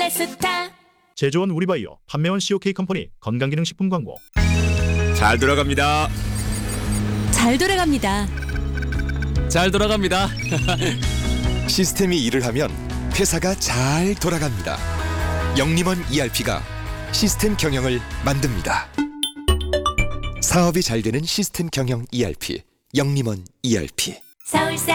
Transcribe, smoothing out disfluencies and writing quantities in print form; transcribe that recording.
시에스타. 제조원 우리바이오, 판매원 COK 컴퍼니 건강기능식품 광고. 잘 돌아갑니다. 잘 돌아갑니다. 잘 돌아갑니다. 시스템이 일을 하면 회사가 잘 돌아갑니다. 영림원 ERP가 시스템 경영을 만듭니다. 사업이 잘 되는 시스템 경영 ERP, 영림원 ERP. 서울사